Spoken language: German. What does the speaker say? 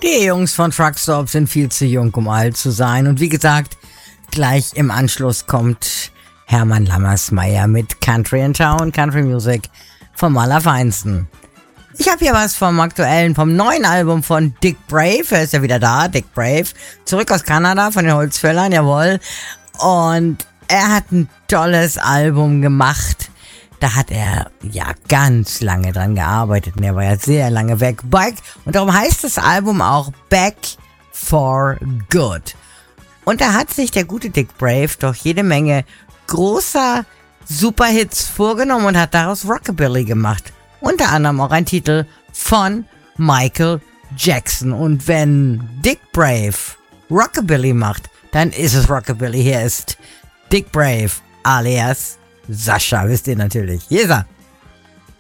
Die Jungs von Truckstop sind viel zu jung, um alt zu sein. Und wie gesagt, gleich im Anschluss kommt Hermann Lammersmeyer mit Country in Town, Country Music vom Allerfeinsten. Ich habe hier was vom neuen Album von Dick Brave. Er ist ja wieder da, Dick Brave. Zurück aus Kanada von den Holzfällern, jawohl. Und er hat ein tolles Album gemacht. Da hat er ja ganz lange dran gearbeitet und er war ja sehr lange weg. Und darum heißt das Album auch Back for Good. Und da hat sich der gute Dick Brave doch jede Menge großer Superhits vorgenommen und hat daraus Rockabilly gemacht. Unter anderem auch ein Titel von Michael Jackson. Und wenn Dick Brave Rockabilly macht, dann ist es Rockabilly. Hier ist Dick Brave alias Sascha, wisst ihr natürlich. Hier ist er.